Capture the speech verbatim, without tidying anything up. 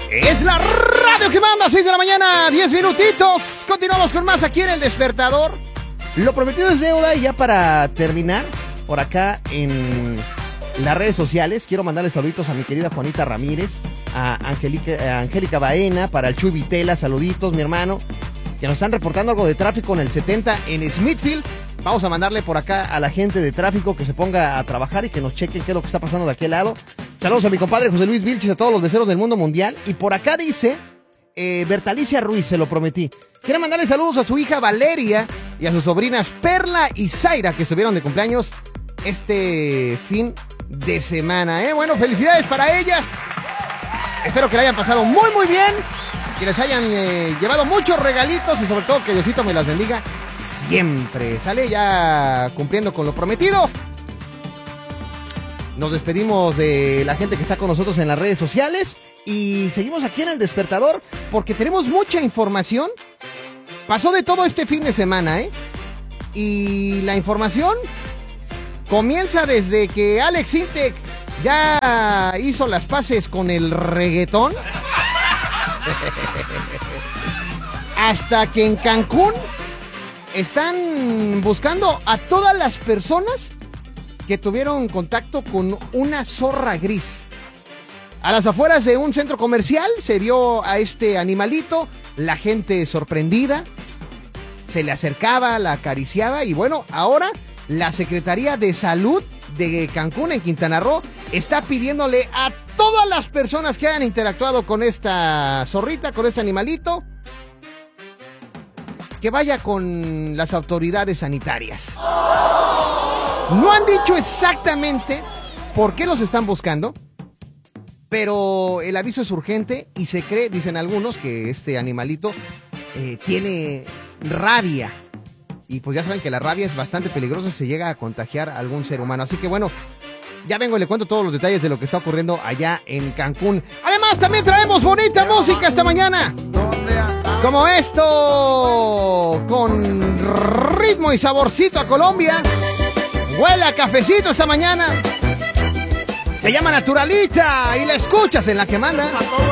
Es la radio que manda, seis de la mañana, diez minutitos. Continuamos con más aquí en El Despertador. Lo prometido es deuda y ya para terminar, por acá en las redes sociales, quiero mandarle saluditos a mi querida Juanita Ramírez, a Angélica, a Angélica Baena, para el Chuy Vitela, saluditos, mi hermano, que nos están reportando algo de tráfico en el setenta en Smithfield. Vamos a mandarle por acá a la gente de tráfico que se ponga a trabajar y que nos chequen qué es lo que está pasando de aquel lado. Saludos a mi compadre José Luis Vilchis, a todos los beceros del mundo mundial. Y por acá dice, eh, Bertalicia Ruiz, se lo prometí. Quiere mandarle saludos a su hija Valeria y a sus sobrinas Perla y Zaira, que estuvieron de cumpleaños este fin de semana, ¿eh? Bueno, felicidades para ellas. Espero que la hayan pasado muy, muy bien. Que les hayan eh, llevado muchos regalitos y sobre todo que Diosito me las bendiga siempre. Sale ya cumpliendo con lo prometido. Nos despedimos de la gente que está con nosotros en las redes sociales y seguimos aquí en El Despertador porque tenemos mucha información. Pasó de todo este fin de semana, ¿eh? Y la información comienza desde que Alex Intec ya hizo las paces con el reggaetón. Hasta que en Cancún están buscando a todas las personas que tuvieron contacto con una zorra gris. A las afueras de un centro comercial se vio a este animalito, la gente sorprendida, se le acercaba, la acariciaba y bueno, ahora la Secretaría de Salud de Cancún en Quintana Roo está pidiéndole a todas las personas que hayan interactuado con esta zorrita, con este animalito, que vaya con las autoridades sanitarias. No han dicho exactamente por qué los están buscando, pero el aviso es urgente y se cree, dicen algunos, que este animalito eh, tiene rabia. Y pues ya saben que la rabia es bastante peligrosa, se llega a contagiar a algún ser humano. Así que bueno, ya vengo y le cuento todos los detalles de lo que está ocurriendo allá en Cancún. Además, también traemos bonita música esta mañana. Como esto, con ritmo y saborcito a Colombia. Huele a cafecito esta mañana. Se llama Naturalita y la escuchas en La Que Manda.